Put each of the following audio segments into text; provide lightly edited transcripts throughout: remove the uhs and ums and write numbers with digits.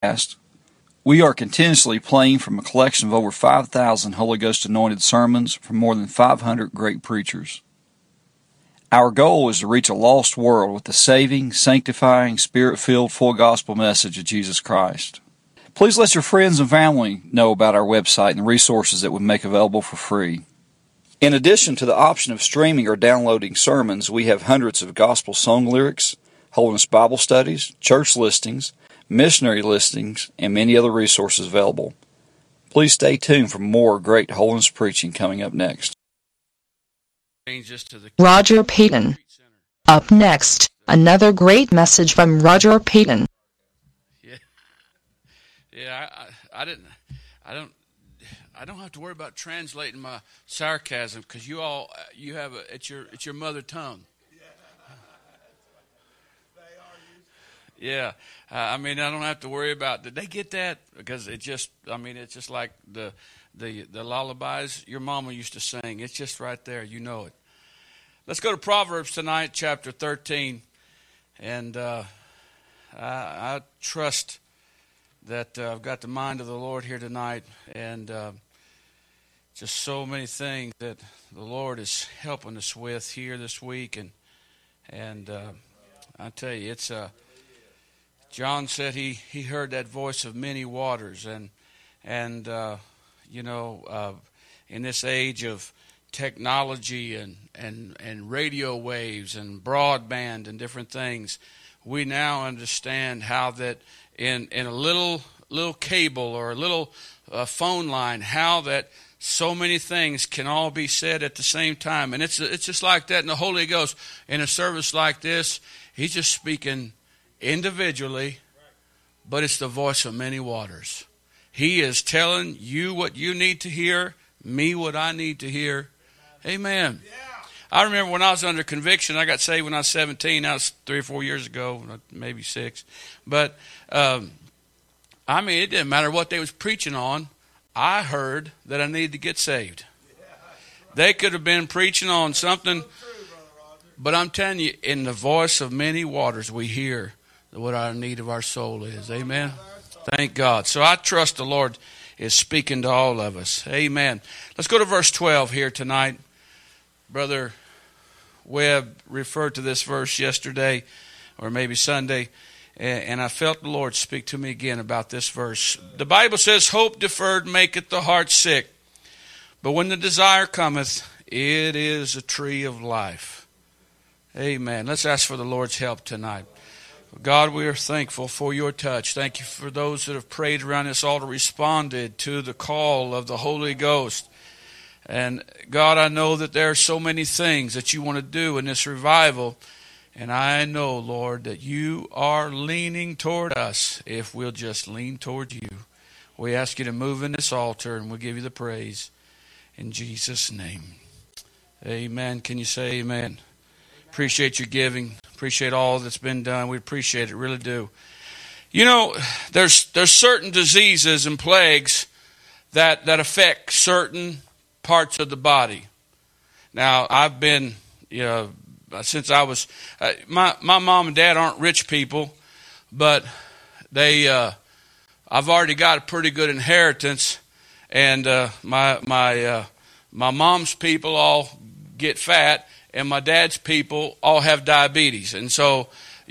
We are continuously playing from a collection of over 5,000 Holy Ghost anointed sermons from more than 500 great preachers. Our goal is to reach a lost world with the saving, sanctifying, Spirit-filled, full gospel message of Jesus Christ. Please let your friends and family know about our website and the resources that we make available for free. In addition to the option of streaming or downloading sermons, we have hundreds of gospel song lyrics, Holiness Bible studies, church listings, missionary listings, and many other resources available. Please stay tuned for more great holiness preaching coming up next. Roger Payton. Up next, another great message from Roger Payton. I don't have to worry about translating my sarcasm because you have it's your mother tongue. Yeah, I don't have to worry about. Did they get that? Because it's just like the lullabies your mama used to sing. It's just right there. You know it. Let's go to Proverbs tonight, chapter 13, and I trust that I've got the mind of the Lord here tonight, and just so many things that the Lord is helping us with here this week, and I tell you, it's John said he heard that voice of many waters, and in this age of technology and radio waves and broadband and different things, we now understand how that in a little cable or a little phone line, how that so many things can all be said at the same time. And it's just like that in the Holy Ghost. In a service like this, He's just speaking individually, but it's the voice of many waters. He is telling you what you need to hear, me what I need to hear. Amen. Yeah. I remember when I was under conviction, I got saved when I was 17. That was 3 or 4 years ago, maybe 6. But, it didn't matter what they was preaching on. I heard that I needed to get saved. They could have been preaching on something, but I'm telling you, in the voice of many waters, we hear what our need of our soul is. Amen. Thank God. So I trust the Lord is speaking to all of us. Amen. Let's go to verse 12 here tonight. Brother Webb referred to this verse yesterday or maybe Sunday, and I felt the Lord speak to me again about this verse. The Bible says, hope deferred maketh the heart sick, but when the desire cometh, it is a tree of life. Amen. Let's ask for the Lord's help tonight. God, we are thankful for your touch. Thank you for those that have prayed around this altar, responded to the call of the Holy Ghost. And God, I know that there are so many things that you want to do in this revival. And I know, Lord, that you are leaning toward us if we'll just lean toward you. We ask you to move in this altar, and we'll give you the praise. In Jesus' name. Amen. Can you say amen? Appreciate your giving. Appreciate all that's been done. We appreciate it, really do. You know, there's certain diseases and plagues that affect certain parts of the body. Now, I've been, since I was, my mom and dad aren't rich people, but I've already got a pretty good inheritance, and my mom's people all get fat, and my dad's people all have diabetes. And so,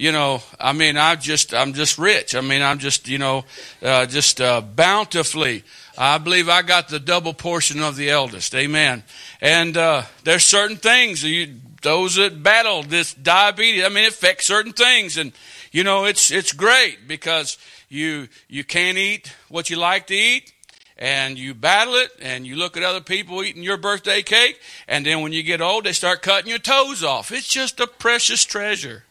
I'm just rich. I'm just bountifully. I believe I got the double portion of the eldest. Amen. And there's certain things, those that battle this diabetes, it affects certain things. And, it's great because you can't eat what you like to eat. And you battle it, and you look at other people eating your birthday cake, and then when you get old, they start cutting your toes off. It's just a precious treasure.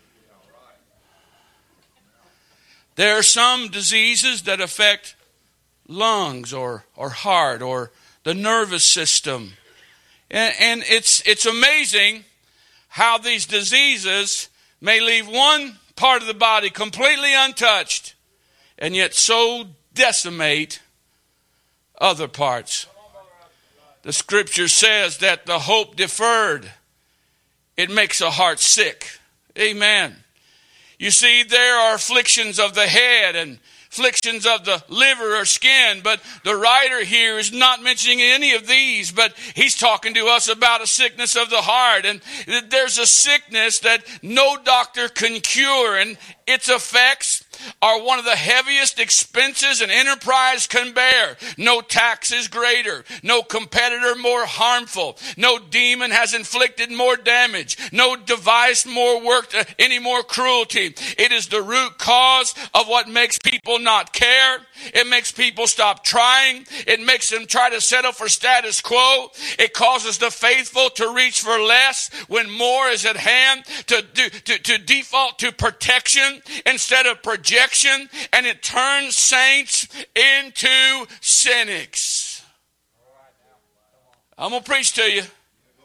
There are some diseases that affect lungs or heart or the nervous system. And it's amazing how these diseases may leave one part of the body completely untouched and yet so decimate other parts. The scripture says that the hope deferred, it makes a heart sick. Amen. You see, there are afflictions of the head and afflictions of the liver or skin. But the writer here is not mentioning any of these, but he's talking to us about a sickness of the heart. And there's a sickness that no doctor can cure, and its effects are one of the heaviest expenses an enterprise can bear. No tax is greater. No competitor more harmful. No demon has inflicted more damage. No device more worked any more cruelty. It is the root cause of what makes people not care. It makes people stop trying. It makes them try to settle for status quo. It causes the faithful to reach for less when more is at hand, to default to protection instead of projection, and it turns saints into cynics. I'm going to preach to you.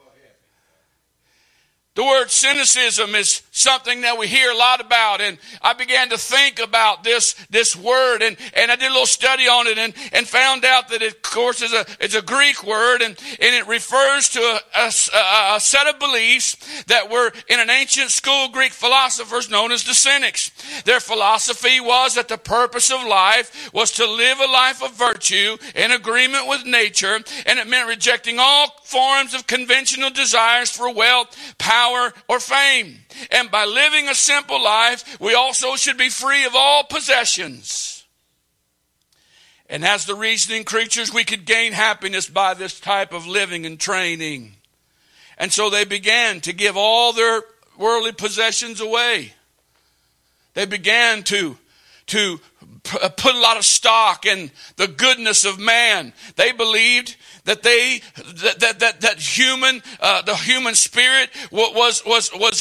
The word cynicism is something that we hear a lot about, and I began to think about this word, and I did a little study on it, and found out that it, of course, it's a Greek word, and it refers to a set of beliefs that were in an ancient school of Greek philosophers known as the Cynics. Their philosophy was that the purpose of life was to live a life of virtue in agreement with nature, and it meant rejecting all forms of conventional desires for wealth, power, or fame. And by living a simple life, we also should be free of all possessions. And as the reasoning creatures, we could gain happiness by this type of living and training. And so they began to give all their worldly possessions away. They began to put a lot of stock in the goodness of man. They believed that the human spirit was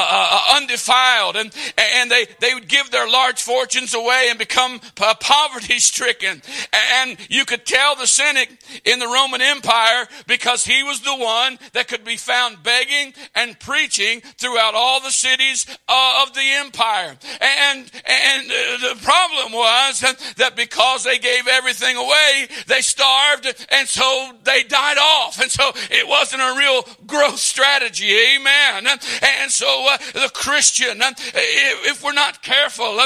undefiled, and they would give their large fortunes away and become poverty stricken. And you could tell the cynic in the Roman Empire, because he was the one that could be found begging and preaching throughout all the cities of the empire. And the problem was that because they gave everything away, they starved, and so they died off. And so it wasn't a real growth strategy. Amen. And so the Christian, if we're not careful,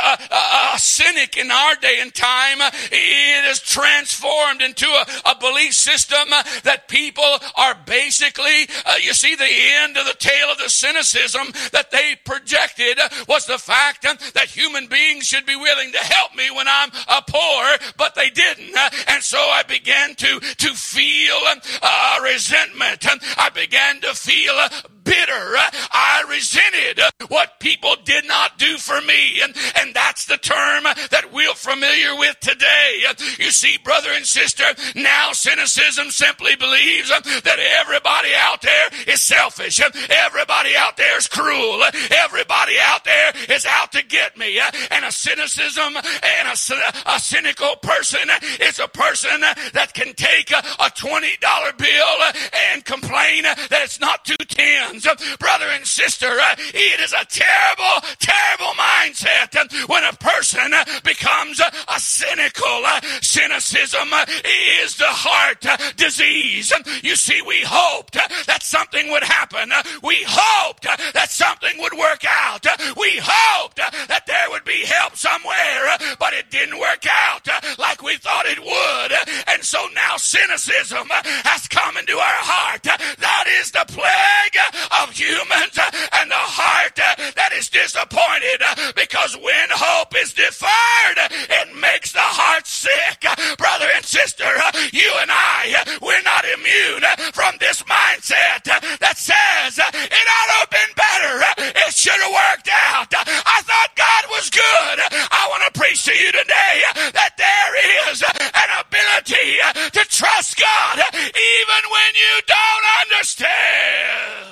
a cynic in our day and time, it is transformed into a belief system that people are basically, you see, the end of the tail of the cynicism that they projected was the fact that human beings should be willing to help me when I'm poor, but they didn't. And so I began to feel resentment. I began to feel bitter. I resented what people did not do for me. And that's the term that we're familiar with today. You see, brother and sister, now cynicism simply believes that everybody out there is selfish. Everybody out there is cruel. Everybody out there is out to get me. And a cynicism and a cynical person is a person that can take a $20 bill and complain that it's not 2 tens. Brother and sister, it is a terrible, terrible mindset when a person becomes a cynical. Cynicism is the heart disease. You see, we hoped that something would happen. We hoped that something would work out. We hoped that there would be help somewhere, but it didn't work out like we thought it would. And so now cynicism has come into our heart. That is the plague of humans, and the heart that is disappointed, because when hope is deferred, it makes the heart sick. Brother and sister, you and I, we're not immune from this mindset that says it ought to have been better. It should have worked out. I thought God was good. I want to preach to you today that there is an ability to trust God even when you don't understand.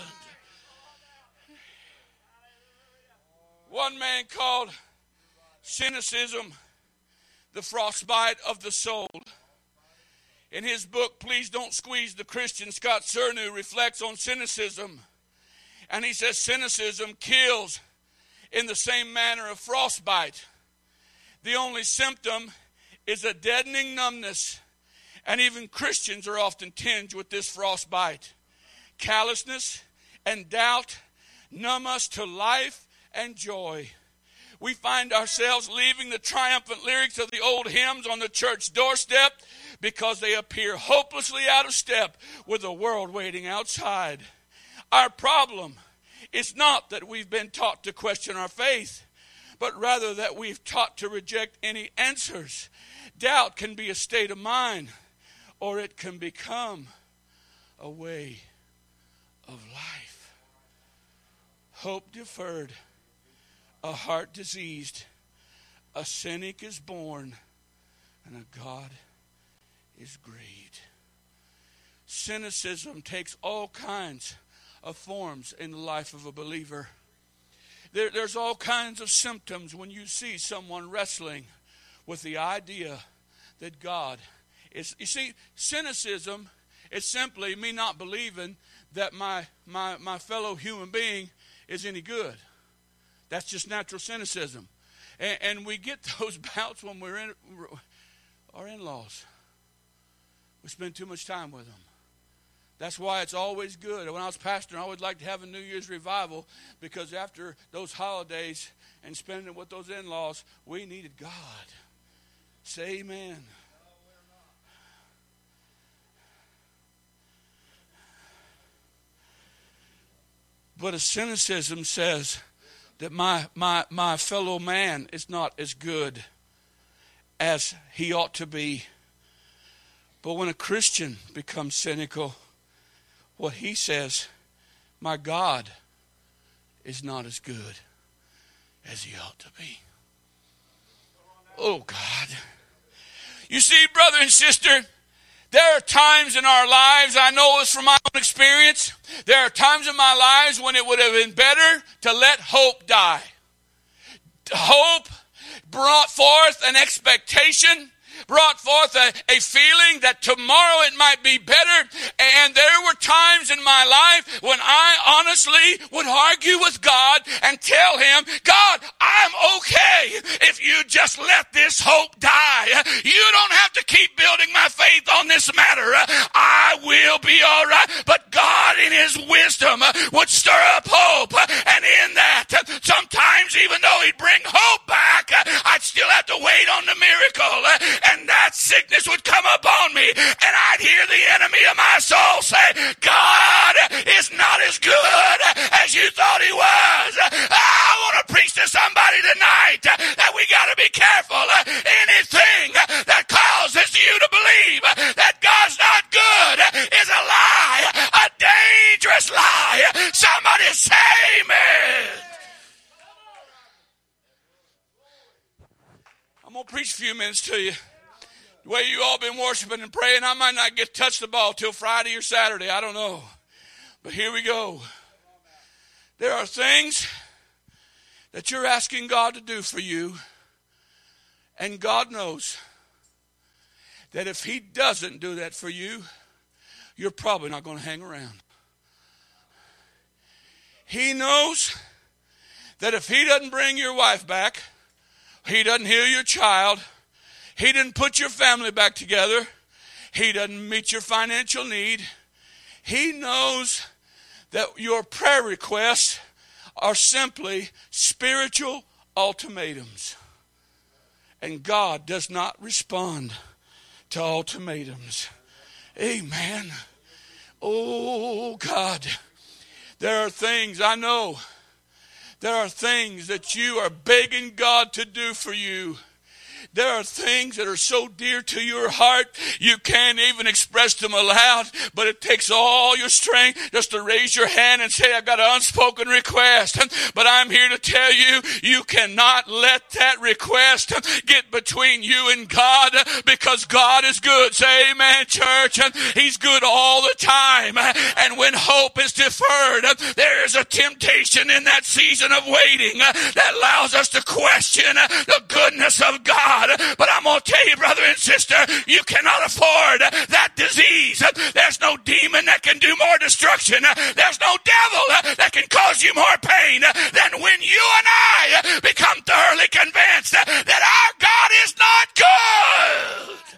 One man called cynicism the frostbite of the soul. In his book, Please Don't Squeeze the Christian, Scott Cernu reflects on cynicism. And he says cynicism kills in the same manner of frostbite. The only symptom is a deadening numbness. And even Christians are often tinged with this frostbite. Callousness and doubt numb us to life and joy. We find ourselves leaving the triumphant lyrics of the old hymns on the church doorstep because they appear hopelessly out of step with the world waiting outside. Our problem is not that we've been taught to question our faith, but rather that we've taught to reject any answers. Doubt can be a state of mind, or it can become a way of life. Hope deferred, a heart diseased, a cynic is born, and a God is grieved. Cynicism takes all kinds of forms in the life of a believer. There's all kinds of symptoms when you see someone wrestling with the idea that God is. You see, cynicism is simply me not believing that my fellow human being is any good. That's just natural cynicism. And we get those bouts when we're in our in-laws. We spend too much time with them. That's why it's always good. When I was pastoring, I always liked to have a New Year's revival, because after those holidays and spending it with those in-laws, we needed God. Say amen. But a cynicism says that my fellow man is not as good as he ought to be. But when a Christian becomes cynical, what he says, my God is not as good as he ought to be. Oh, God. You see, brother and sister, there are times in our lives, I know this from my own experience, there are times in my lives when it would have been better to let hope die. Hope brought forth an expectation, brought forth a feeling that tomorrow it might be better. And there were times in my life when I honestly would argue with God and tell him, God, I'm okay if you just let this hope die. You don't have to keep building my faith on this matter. I will be all right. But God in his wisdom would stir up hope. And in that, sometimes even though he'd bring hope back, I'd still have to wait on the miracle. And that sickness would come upon me, and I'd hear the enemy of my soul say, God is not as good as you thought he was. I want to preach to somebody tonight that we got to be careful. Anything that causes you to believe that God's not good is a lie, a dangerous lie. Somebody say amen. I'm going to preach a few minutes to you. The way you all been worshiping and praying, I might not get to touch the ball till Friday or Saturday. I don't know. But here we go. There are things that you're asking God to do for you. And God knows that if he doesn't do that for you, you're probably not going to hang around. He knows that if he doesn't bring your wife back, he doesn't heal your child, he didn't put your family back together, he doesn't meet your financial need, he knows that your prayer requests are simply spiritual ultimatums. And God does not respond to ultimatums. Amen. Oh, God. There are things, I know, there are things that you are begging God to do for you. There are things that are so dear to your heart, you can't even express them aloud, but it takes all your strength just to raise your hand and say, I've got an unspoken request. But I'm here to tell you, you cannot let that request get between you and God, because God is good. Say amen, church. He's good all the time. And when hope is deferred, there is a temptation in that season of waiting that allows us to question the goodness of God. But I'm going to tell you, brother and sister, you cannot afford that disease. There's no demon that can do more destruction. There's no devil that can cause you more pain than when you and I become thoroughly convinced that our God is not good.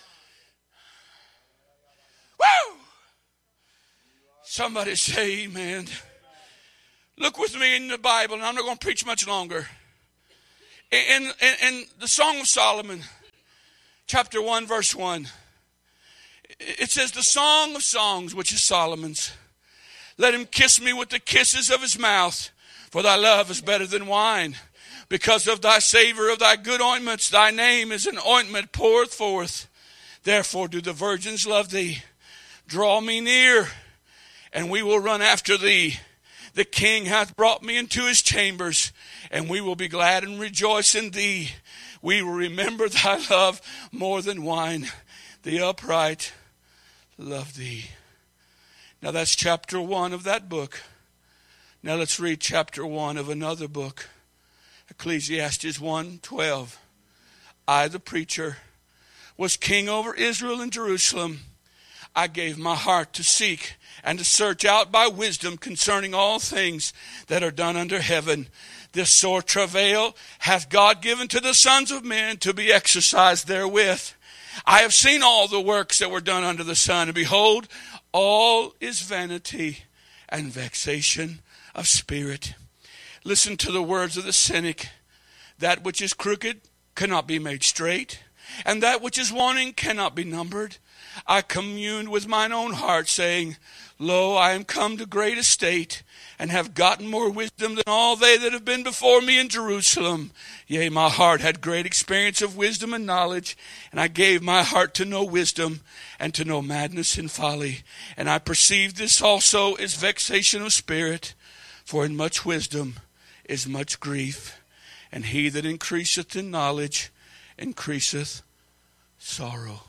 Woo! Somebody say amen. Look with me in the Bible, and I'm not going to preach much longer. In the Song of Solomon, chapter 1, verse 1, it says, the Song of Songs, which is Solomon's, let him kiss me with the kisses of his mouth, for thy love is better than wine. Because of thy savor of thy good ointments, thy name is an ointment poureth forth. Therefore do the virgins love thee. Draw me near, and we will run after thee. The king hath brought me into his chambers, and we will be glad and rejoice in thee. We will remember thy love more than wine. The upright love thee. Now that's chapter 1 of that book. Now let's read chapter 1 of another book. Ecclesiastes 1:12. I, the preacher, was king over Israel and Jerusalem. I gave my heart to seek and to search out by wisdom concerning all things that are done under heaven. This sore travail hath God given to the sons of men to be exercised therewith. I have seen all the works that were done under the sun, and behold, all is vanity and vexation of spirit. Listen to the words of the cynic. That which is crooked cannot be made straight, and that which is wanting cannot be numbered. I communed with mine own heart, saying, Lo, I am come to great estate, and have gotten more wisdom than all they that have been before me in Jerusalem. Yea, my heart had great experience of wisdom and knowledge, and I gave my heart to know wisdom, and to know madness and folly. And I perceived this also is vexation of spirit, for in much wisdom is much grief, and he that increaseth in knowledge increaseth sorrow.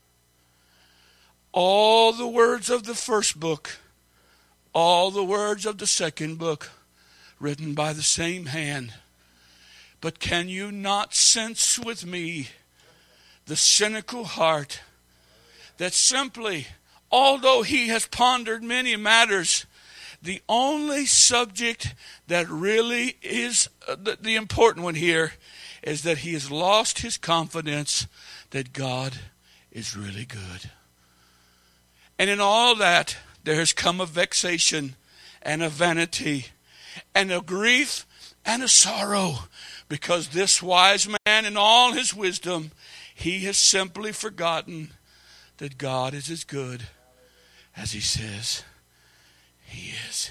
All the words of the first book, all the words of the second book, written by the same hand. But can you not sense with me the cynical heart that simply, although he has pondered many matters, the only subject that really is the important one here is that he has lost his confidence that God is really good. And in all that, there has come a vexation and a vanity and a grief and a sorrow, because this wise man in all his wisdom, he has simply forgotten that God is as good as he says he is.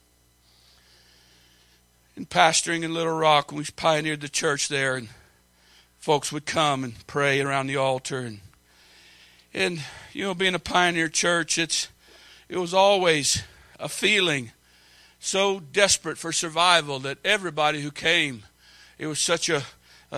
In pastoring in Little Rock, we pioneered the church there, and folks would come and pray around the altar. And you know, being a pioneer church, it was always a feeling so desperate for survival that everybody who came, it was such a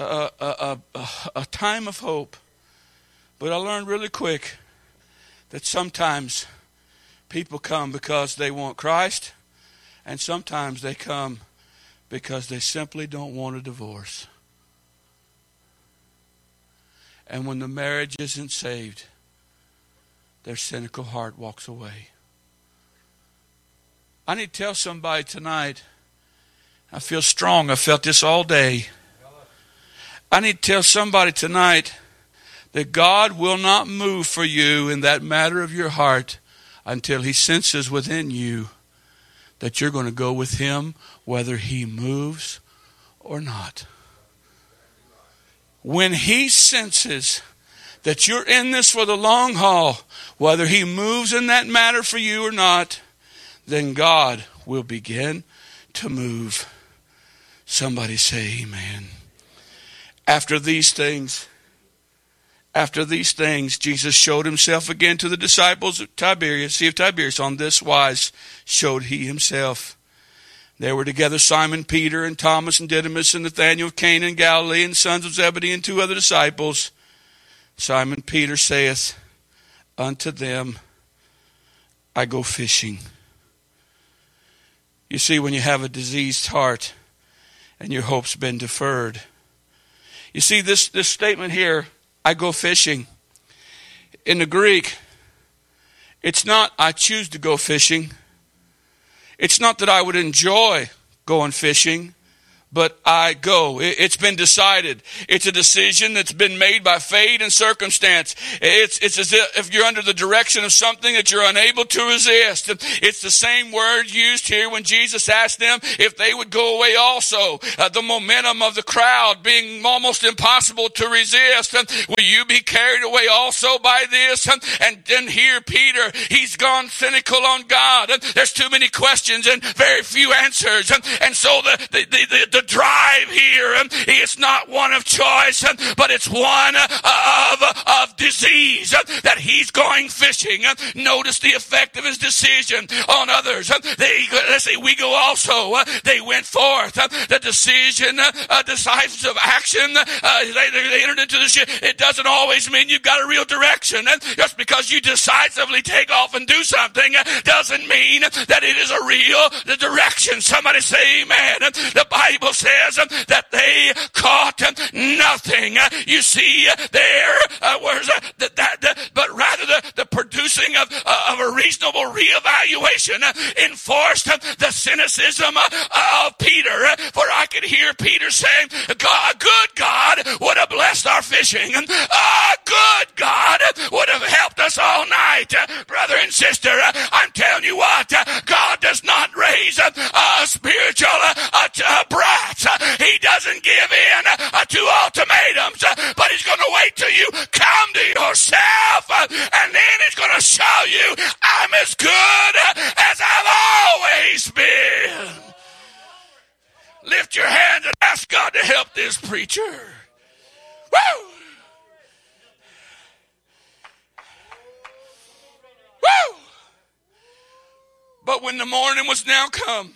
time of hope. But I learned really quick that sometimes people come because they want Christ, and sometimes they come because they simply don't want a divorce. And when the marriage isn't saved, their cynical heart walks away. I need to tell somebody tonight, I feel strong, I felt this all day. I need to tell somebody tonight that God will not move for you in that matter of your heart until he senses within you that you're going to go with him whether he moves or not. When he senses that you're in this for the long haul, whether he moves in that matter for you or not, then God will begin to move. Somebody say amen. After these things, Jesus showed himself again to the disciples of Tiberias, Sea of Tiberias. On this wise showed he himself. There were together Simon Peter and Thomas and Didymus and Nathanael of Cana in Galilee and sons of Zebedee and 2 other disciples. Simon Peter saith unto them, I go fishing. You see, when you have a diseased heart and your hope's been deferred. You see, this statement here, I go fishing. In the Greek, it's not I choose to go fishing. It's not that I would enjoy going fishing, but I go. It's been decided. It's a decision that's been made by fate and circumstance. It's as if you're under the direction of something that you're unable to resist. It's the same word used here when Jesus asked them if they would go away also. The momentum of the crowd being almost impossible to resist. Will you be carried away also by this? And then here Peter, he's gone cynical on God. There's too many questions and very few answers. And so the drive here, it's not one of choice, but it's one of disease, that he's going fishing. Notice the effect of his decision on others. Let's say we go also. They went forth. The decision, decisive action, they entered into the ship. It doesn't always mean you've got a real direction. Just because you decisively take off and do something doesn't mean that it is a real direction. Somebody say amen. The Bible says that they caught nothing. You see, there was but rather the producing of a reasonable reevaluation enforced the cynicism of Peter. For I could hear Peter saying, God, good God would have blessed our fishing. Good God would have helped us all night. Brother and sister, I'm telling you what, God does not raise spiritual brats. He doesn't give in to ultimatums, but he's going to wait till you come to yourself, and then he's going to show you, I'm as good as I've always been. Lift your hands and ask God to help this preacher. Woo! Woo! But when the morning was now come,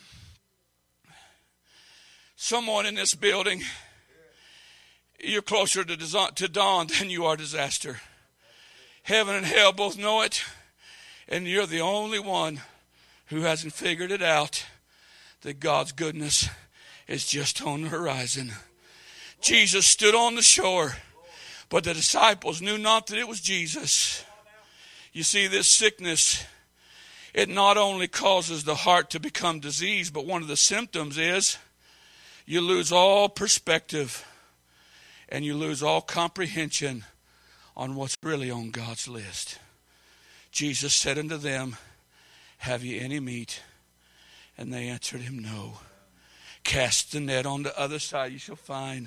someone in this building, you're closer to dawn than you are disaster. Heaven and hell both know it, and you're the only one who hasn't figured it out that God's goodness is just on the horizon. Jesus stood on the shore, but the disciples knew not that it was Jesus. You see, this sickness, it not only causes the heart to become diseased, but one of the symptoms is you lose all perspective and you lose all comprehension on what's really on God's list. Jesus said unto them, have ye any meat? And they answered him, no. Cast the net on the other side, you shall find.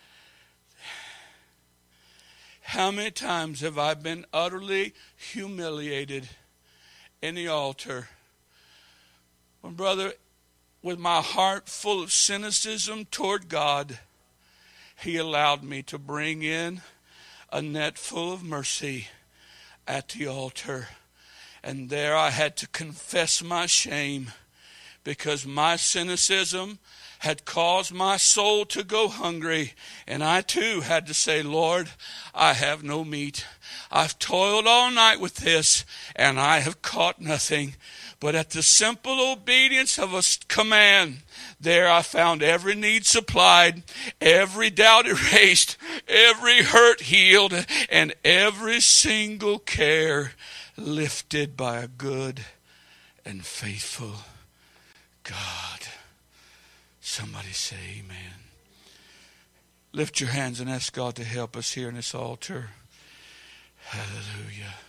How many times have I been utterly humiliated in the altar? When, brother, with my heart full of cynicism toward God, he allowed me to bring in a net full of mercy at the altar. And there I had to confess my shame, because my cynicism had caused my soul to go hungry. And I too had to say, Lord, I have no meat. I've toiled all night with this, and I have caught nothing. But at the simple obedience of a command, there I found every need supplied, every doubt erased, every hurt healed, and every single care lifted by a good and faithful God. Somebody say amen. Lift your hands and ask God to help us here in this altar. Hallelujah.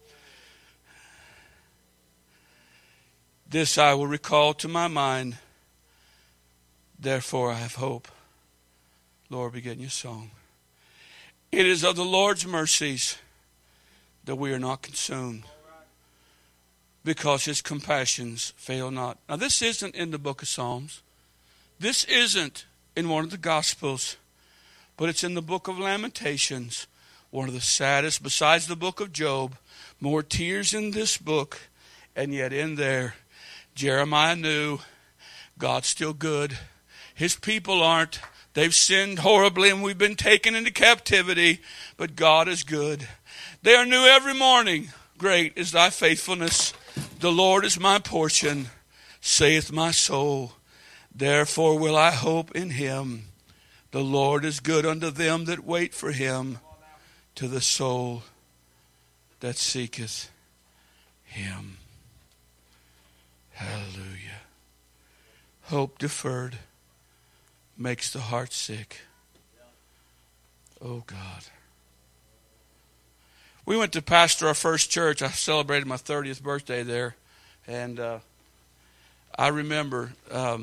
This I will recall to my mind. Therefore I have hope. Lord, begin your song. It is of the Lord's mercies that we are not consumed, because his compassions fail not. Now this isn't in the book of Psalms. This isn't in one of the Gospels, but it's in the book of Lamentations, one of the saddest, besides the book of Job. More tears in this book, and yet in there, Jeremiah knew God's still good. His people aren't. They've sinned horribly, and we've been taken into captivity, but God is good. They are new every morning. Great is thy faithfulness. The Lord is my portion, saith my soul. Therefore will I hope in him. The Lord is good unto them that wait for him, to the soul that seeketh him. Hallelujah. Hope deferred makes the heart sick. Oh, God. We went to pastor our first church. I celebrated my 30th birthday there. And I remember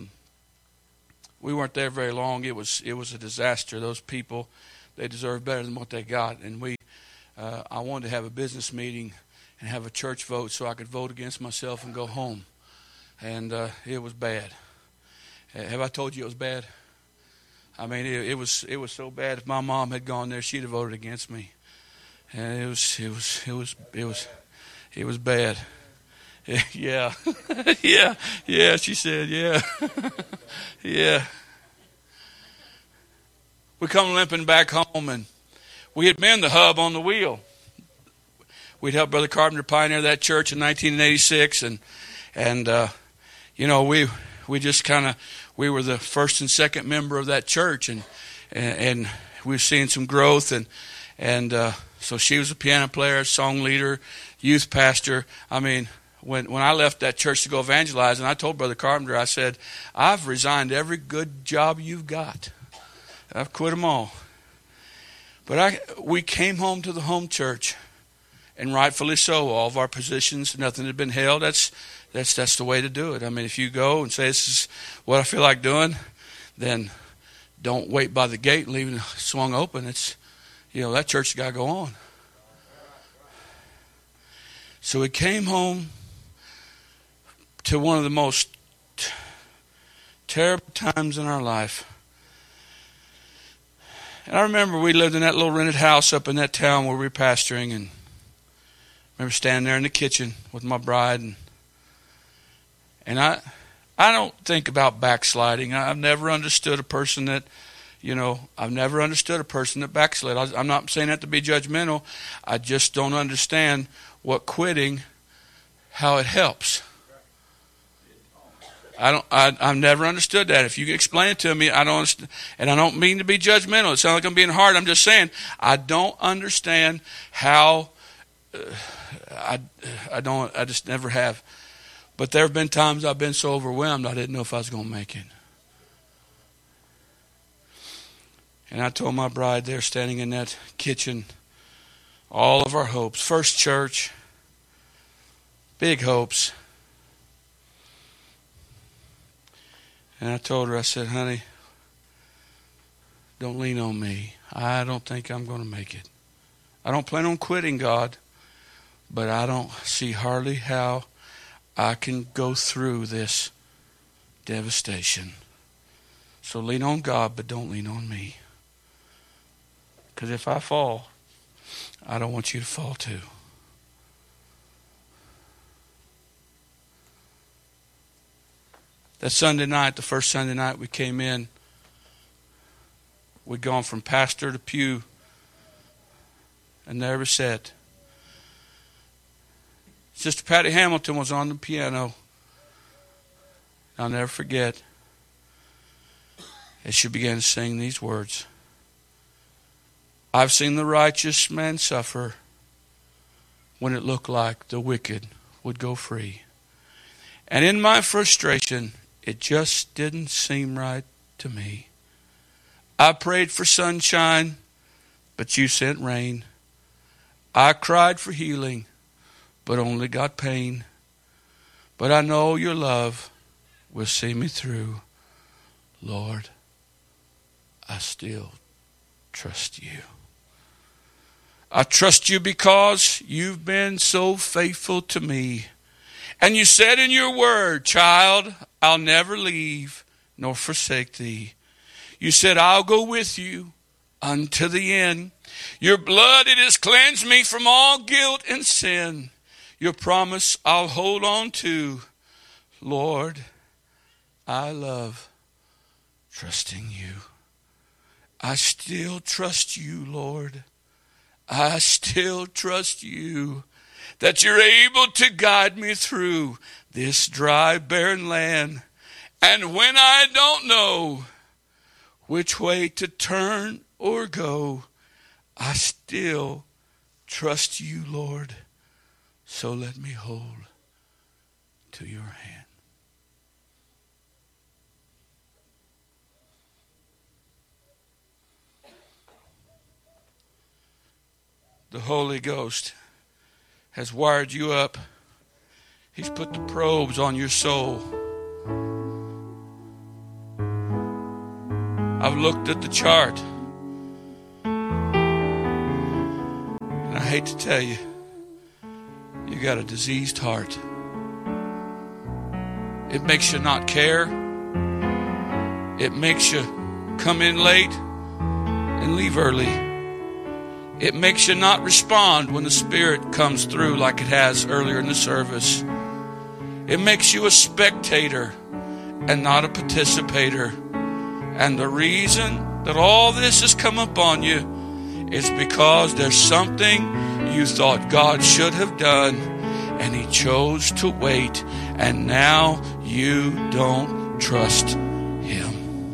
we weren't there very long. It was a disaster. Those people, they deserve better than what they got. And I wanted to have a business meeting and have a church vote so I could vote against myself and go home. And it was bad. Have I told you it was bad? I mean, it was so bad. If my mom had gone there, she'd have voted against me. And it was bad. Yeah, yeah. She said, yeah, yeah. We come limping back home, and we had been the hub on the wheel. We'd helped Brother Carpenter pioneer that church in 1986, and you know, we were the first and second member of that church, and we were seeing some growth, and so she was a piano player, song leader, youth pastor. I mean, when I left that church to go evangelize, and I told Brother Carpenter, I said, I've resigned every good job you've got. I've quit them all. But we came home to the home church, and rightfully so. All of our positions, nothing had been held. That's the way to do it. I mean, if you go and say, this is what I feel like doing, then don't wait by the gate and leave it swung open. It's, you know, that church has got to go on. So we came home to one of the most terrible times in our life. And I remember we lived in that little rented house up in that town where we were pastoring, and I remember standing there in the kitchen with my bride, and I don't think about backsliding. I've never understood a person that, backslid. I'm not saying that to be judgmental. I just don't understand what quitting, how it helps. I've never understood that. If you can explain it to me, I don't understand. And I don't mean to be judgmental. It sounds like I'm being hard. I'm just saying I don't understand how. I just never have. But there have been times I've been so overwhelmed I didn't know if I was going to make it. And I told my bride there, standing in that kitchen, all of our hopes. First church, big hopes. And I told her, I said, honey, don't lean on me. I don't think I'm going to make it. I don't plan on quitting, God, but I don't see hardly how I can go through this devastation. So lean on God, but don't lean on me. Because if I fall, I don't want you to fall too. That Sunday night, the first Sunday night we came in, we'd gone from pastor to pew, and there we sat. Sister Patty Hamilton was on the piano. I'll never forget as she began to sing these words. I've seen the righteous man suffer when it looked like the wicked would go free. And in my frustration, it just didn't seem right to me. I prayed for sunshine, but you sent rain. I cried for healing, but only got pain. But I know your love will see me through. Lord, I still trust you. I trust you because you've been so faithful to me. And you said in your word, child, I'll never leave nor forsake thee. You said, I'll go with you unto the end. Your blood, it has cleansed me from all guilt and sin. Your promise I'll hold on to. Lord, I love trusting you. I still trust you, Lord. I still trust you that you're able to guide me through this dry, barren land. And when I don't know which way to turn or go, I still trust you, Lord. So let me hold to your hand. The Holy Ghost has wired you up. He's put the probes on your soul. I've looked at the chart, and I hate to tell you, you got a diseased heart. It makes you not care. It makes you come in late and leave early. It makes you not respond when the Spirit comes through like it has earlier in the service. It makes you a spectator and not a participator. And the reason that all this has come upon you is because there's something you thought God should have done, and He chose to wait, and now you don't trust Him.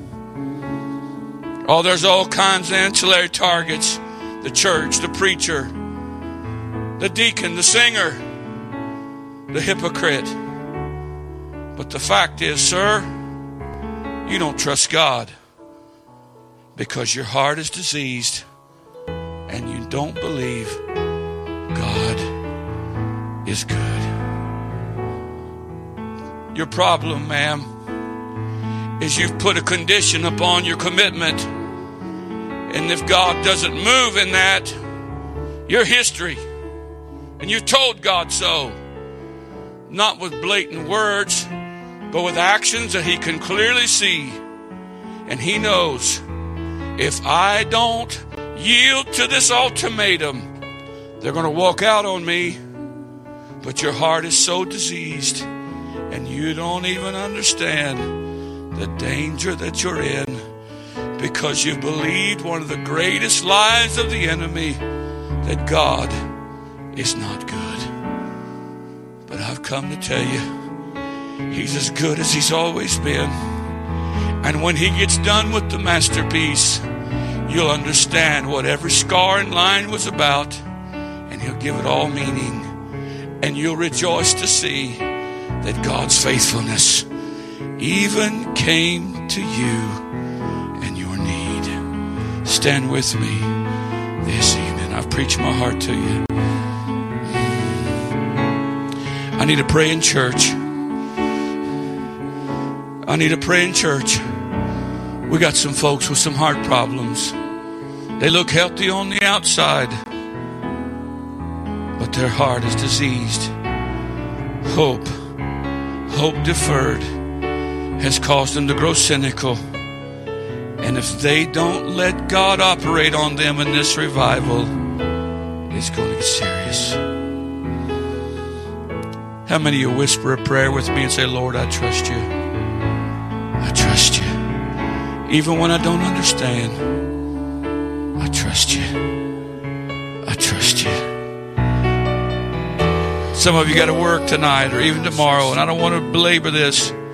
Oh, there's all kinds of ancillary targets. The church, the preacher, the deacon, the singer, the hypocrite. But the fact is, sir, you don't trust God because your heart is diseased and you don't believe God is good. Your problem, ma'am, is you've put a condition upon your commitment. And if God doesn't move in that, you're history. And you've told God so. Not with blatant words, but with actions that He can clearly see. And He knows, if I don't yield to this ultimatum, they're going to walk out on me. But your heart is so diseased, and you don't even understand the danger that you're in, because you believed one of the greatest lies of the enemy, that God is not good. But I've come to tell you, He's as good as He's always been. And when He gets done with the masterpiece, you'll understand what every scar and line was about, and He'll give it all meaning. And you'll rejoice to see that God's faithfulness even came to you. Stand with me this evening. I've preached my heart to you. I need to pray in church. I need to pray in church. We got some folks with some heart problems. They look healthy on the outside, but their heart is diseased. Hope deferred has caused them to grow cynical. And if they don't let God operate on them in this revival, it's going to get serious. How many of you whisper a prayer with me and say, Lord, I trust you. I trust you. Even when I don't understand, I trust you. I trust you. Some of you got to work tonight or even tomorrow, and I don't want to belabor this.